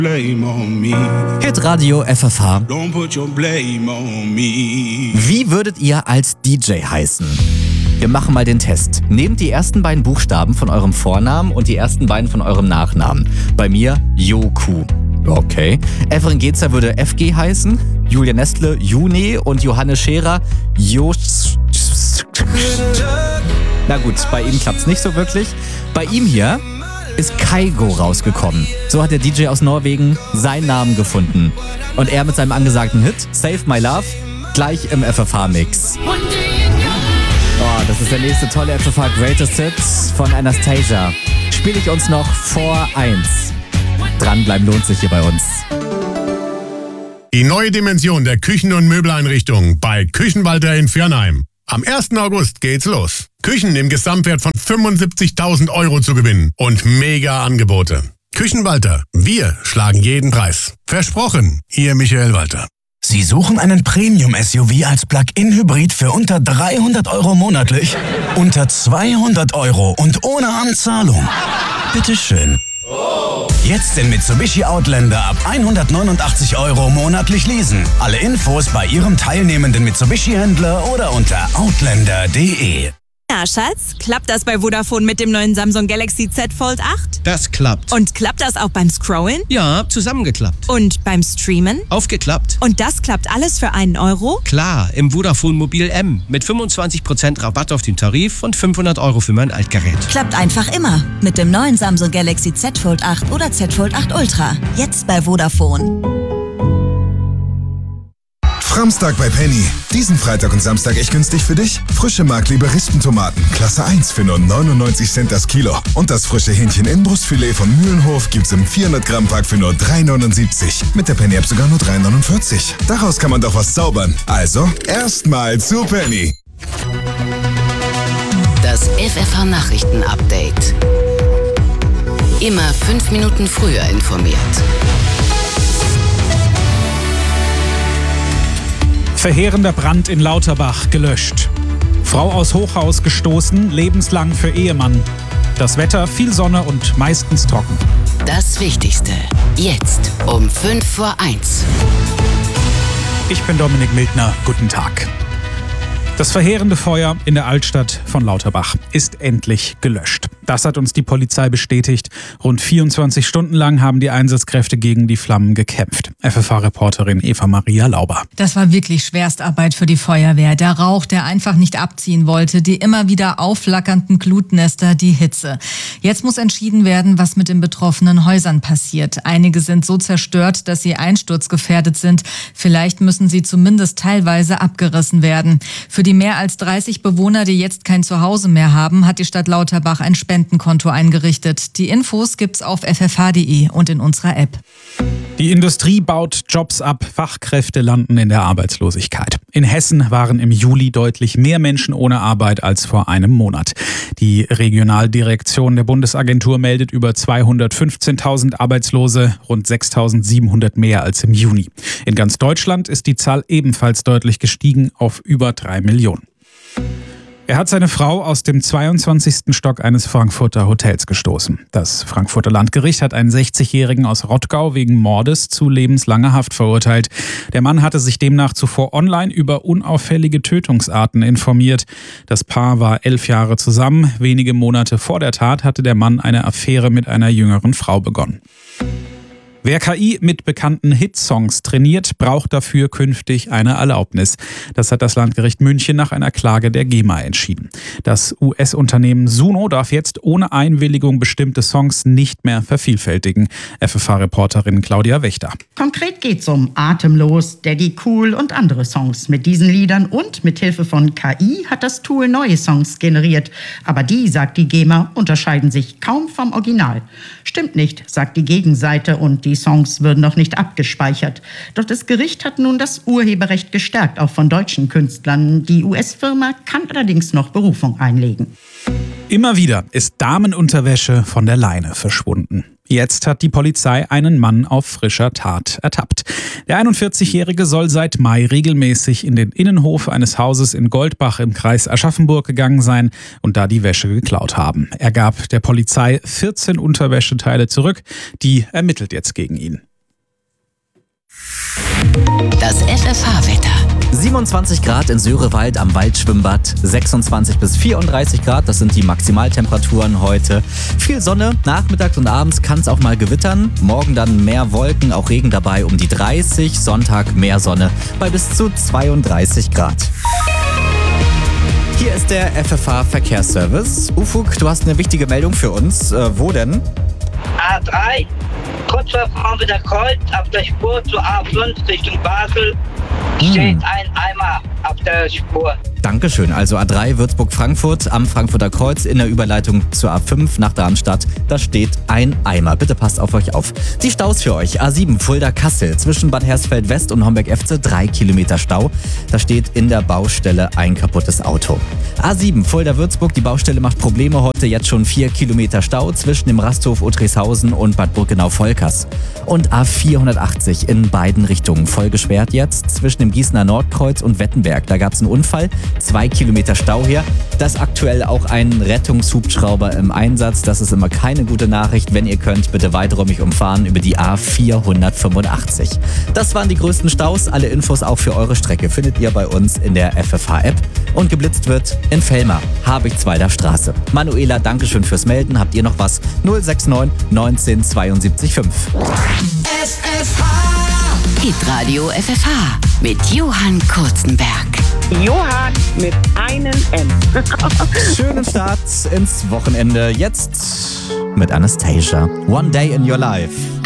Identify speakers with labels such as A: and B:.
A: Blame on me.
B: Hitradio FFH.
A: Don't put your blame on me.
B: Wie würdet ihr als DJ heißen? Wir machen mal den Test. Nehmt die ersten beiden Buchstaben von eurem Vornamen und die ersten beiden von eurem Nachnamen. Bei mir Joku. Okay. Efren Gezer würde FG heißen, Julia Nestle June und Johannes Scherer Jos. Na gut, bei ihm klappt's nicht so wirklich. Bei ihm hier ist Kaigo rausgekommen. So hat der DJ aus Norwegen seinen Namen gefunden. Und er mit seinem angesagten Hit Save My Love gleich im FFH-Mix. Oh, das ist der nächste tolle FFH Greatest Hits von Anastasia. Spiele ich uns noch vor 1. Dranbleiben lohnt sich hier bei uns.
C: Die neue Dimension der Küchen- und Möbeleinrichtung bei Küchenwalter in Viernheim. Am 1. August geht's los. Küchen im Gesamtwert von 75.000 € zu gewinnen und mega Angebote. Küchenwalter, wir schlagen jeden Preis. Versprochen, Ihr Michael Walter.
D: Sie suchen einen Premium-SUV als Plug-in-Hybrid für unter 300 € monatlich? Unter 200 € und ohne Anzahlung? Bitteschön. Jetzt den Mitsubishi Outlander ab 189 € monatlich leasen. Alle Infos bei Ihrem teilnehmenden Mitsubishi-Händler oder unter outlander.de.
E: Na, Schatz, klappt das bei Vodafone mit dem neuen Samsung Galaxy Z Fold 8?
F: Das klappt.
E: Und klappt das auch beim Scrollen?
F: Ja, zusammengeklappt.
E: Und beim Streamen?
F: Aufgeklappt.
E: Und das klappt alles für 1 €?
F: Klar, im Vodafone Mobil M mit 25% Rabatt auf den Tarif und 500 € für mein Altgerät.
G: Klappt einfach immer mit dem neuen Samsung Galaxy Z Fold 8 oder Z Fold 8 Ultra. Jetzt bei Vodafone.
H: Framstag bei Penny. Diesen Freitag und Samstag echt günstig für dich. Frische Markliebe Rispentomaten, Klasse 1 für nur 99 Cent das Kilo. Und das frische Hähnchen-Inbrustfilet von Mühlenhof gibt's im 400-Gramm-Pack für nur 3,79. Mit der Penny-App sogar nur 3,49. Daraus kann man doch was zaubern. Also, erstmal zu Penny.
I: Das FFH-Nachrichten-Update. Immer 5 Minuten früher informiert.
J: Verheerender Brand in Lauterbach gelöscht. Frau aus Hochhaus gestoßen, lebenslang für Ehemann. Das Wetter, viel Sonne und meistens trocken.
I: Das Wichtigste, jetzt um 1:05.
J: Ich bin Dominik Mildner, guten Tag. Das verheerende Feuer in der Altstadt von Lauterbach ist endlich gelöscht. Das hat uns die Polizei bestätigt. Rund 24 Stunden lang haben die Einsatzkräfte gegen die Flammen gekämpft. FFH-Reporterin Eva-Maria Lauber.
K: Das war wirklich Schwerstarbeit für die Feuerwehr. Der Rauch, der einfach nicht abziehen wollte, die immer wieder aufflackernden Glutnester, die Hitze. Jetzt muss entschieden werden, was mit den betroffenen Häusern passiert. Einige sind so zerstört, dass sie einsturzgefährdet sind. Vielleicht müssen sie zumindest teilweise abgerissen werden. Für die mehr als 30 Bewohner, die jetzt kein Zuhause mehr haben, hat die Stadt Lauterbach ein Spendenkonto eingerichtet. Die Infos gibt's auf ffh.de und in unserer App.
J: Die Industrie baut Jobs ab, Fachkräfte landen in der Arbeitslosigkeit. In Hessen waren im Juli deutlich mehr Menschen ohne Arbeit als vor einem Monat. Die Regionaldirektion der Bundesagentur meldet über 215.000 Arbeitslose, rund 6.700 mehr als im Juni. In ganz Deutschland ist die Zahl ebenfalls deutlich gestiegen auf über 3 Millionen. Er hat seine Frau aus dem 22. Stock eines Frankfurter Hotels gestoßen. Das Frankfurter Landgericht hat einen 60-Jährigen aus Rottgau wegen Mordes zu lebenslanger Haft verurteilt. Der Mann hatte sich demnach zuvor online über unauffällige Tötungsarten informiert. Das Paar war 11 Jahre zusammen. Wenige Monate vor der Tat hatte der Mann eine Affäre mit einer jüngeren Frau begonnen. Wer KI mit bekannten Hitsongs trainiert, braucht dafür künftig eine Erlaubnis. Das hat das Landgericht München nach einer Klage der GEMA entschieden. Das US-Unternehmen Suno darf jetzt ohne Einwilligung bestimmte Songs nicht mehr vervielfältigen. FFH-Reporterin Claudia Wächter.
L: Konkret geht's um Atemlos, Daddy Cool und andere Songs. Mit diesen Liedern und mit Hilfe von KI hat das Tool neue Songs generiert. Aber die, sagt die GEMA, unterscheiden sich kaum vom Original. Stimmt nicht, sagt die Gegenseite, und die Songs würden noch nicht abgespeichert. Doch das Gericht hat nun das Urheberrecht gestärkt, auch von deutschen Künstlern. Die US-Firma kann allerdings noch Berufung einlegen.
J: Immer wieder ist Damenunterwäsche von der Leine verschwunden. Jetzt hat die Polizei einen Mann auf frischer Tat ertappt. Der 41-Jährige soll seit Mai regelmäßig in den Innenhof eines Hauses in Goldbach im Kreis Aschaffenburg gegangen sein und da die Wäsche geklaut haben. Er gab der Polizei 14 Unterwäscheteile zurück. Die ermittelt jetzt gegen ihn.
I: Das FFH-Wetter.
B: 27 Grad in Sörewald am Waldschwimmbad, 26 bis 34 Grad, das sind die Maximaltemperaturen heute. Viel Sonne, nachmittags und abends kann es auch mal gewittern. Morgen dann mehr Wolken, auch Regen dabei um die 30, Sonntag mehr Sonne bei bis zu 32 Grad. Hier ist der FFH Verkehrsservice. Ufuk, du hast eine wichtige Meldung für uns. Wo denn?
M: A3, kurz vor Frankfurter Kreuz, auf der Spur zur A5 Richtung Basel, steht ein Eimer auf der Spur.
B: Dankeschön. Also A3 Würzburg-Frankfurt am Frankfurter Kreuz in der Überleitung zur A5 nach Darmstadt. Da steht ein Eimer. Bitte passt auf euch auf. Die Staus für euch. A7 Fulda-Kassel zwischen Bad Hersfeld-West und Homberg-Efze 3 Kilometer Stau. Da steht in der Baustelle ein kaputtes Auto. A7 Fulda-Würzburg. Die Baustelle macht Probleme heute. Jetzt schon 4 Kilometer Stau zwischen dem Rasthof Utrechtshausen und Bad Burgenau-Volkers. Und A480 in beiden Richtungen. Voll gesperrt jetzt zwischen dem Gießener Nordkreuz und Wettenberg. Da gab es einen Unfall. 2 Kilometer Stau hier. Da ist aktuell auch ein Rettungshubschrauber im Einsatz. Das ist immer keine gute Nachricht. Wenn ihr könnt, bitte weiträumig umfahren über die A485. Das waren die größten Staus. Alle Infos auch für eure Strecke findet ihr bei uns in der FFH-App. Und geblitzt wird in Vellmar, Habichtshweiler Straße. Manuela, Dankeschön fürs Melden. Habt ihr noch was? 069 19 72 5.
I: FFH. Hitradio FFH mit Johann Kurzenberg.
N: Johann mit einem M.
B: Schönen Start ins Wochenende. Jetzt mit Anastasia. One Day in Your Life.